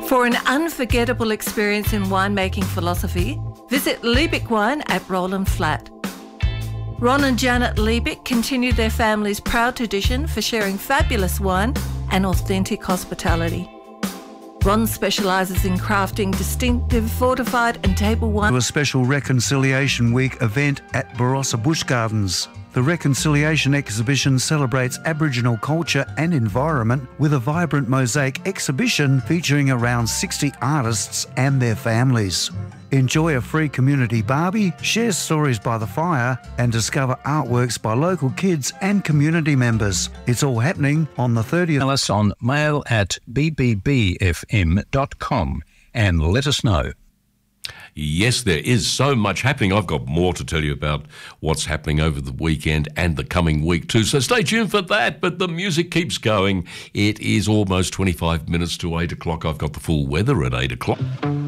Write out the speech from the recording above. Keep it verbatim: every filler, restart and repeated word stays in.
For an unforgettable experience in winemaking philosophy, visit Liebig Wine at Roland Flat. Ron and Janet Liebig continue their family's proud tradition for sharing fabulous wine and authentic hospitality. Ron specialises in crafting distinctive fortified and table wine. To a special Reconciliation Week event at Barossa Bush Gardens. The Reconciliation exhibition celebrates Aboriginal culture and environment with a vibrant mosaic exhibition featuring around sixty artists and their families. Enjoy a free community barbie, share stories by the fire, and discover artworks by local kids and community members. It's all happening on the thirtieth. Tell us on mail at b b b f m dot com and let us know. Yes, there is so much happening. I've got more to tell you about what's happening over the weekend and the coming week too, so stay tuned for that. But the music keeps going. It is almost twenty-five minutes to eight o'clock. I've got the full weather at eight o'clock.